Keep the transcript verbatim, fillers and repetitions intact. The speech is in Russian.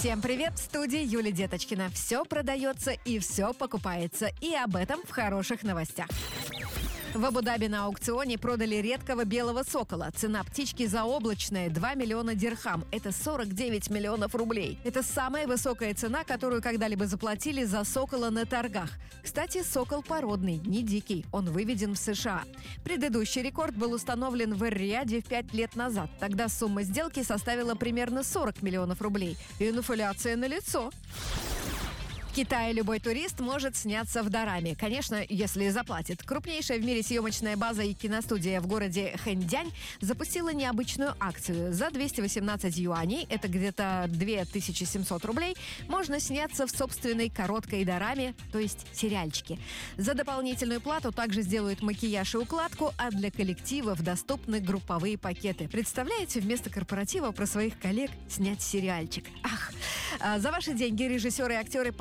Всем привет! В студии Юлия Деточкина. Все продается и все покупается. И об этом в хороших новостях. В Абу-Даби на аукционе продали редкого белого сокола. Цена птички заоблачная – два миллиона дирхам. Это сорок девять миллионов рублей. Это самая высокая цена, которую когда-либо заплатили за сокола на торгах. Кстати, сокол породный, не дикий. Он выведен в США. Предыдущий рекорд был установлен в Эр-Рияде пять лет назад. Тогда сумма сделки составила примерно сорок миллионов рублей. Инфляция налицо. В Китае любой турист может сняться в Дараме. Конечно, если заплатит. Крупнейшая в мире съемочная база и киностудия в городе Хэндянь запустила необычную акцию. За двести восемнадцать юаней, это где-то две тысячи семьсот рублей, можно сняться в собственной короткой Дараме, то есть сериальчике. За дополнительную плату также сделают макияж и укладку, а для коллективов доступны групповые пакеты. Представляете, вместо корпоратива про своих коллег снять сериальчик? Ах! За ваши деньги режиссеры и актеры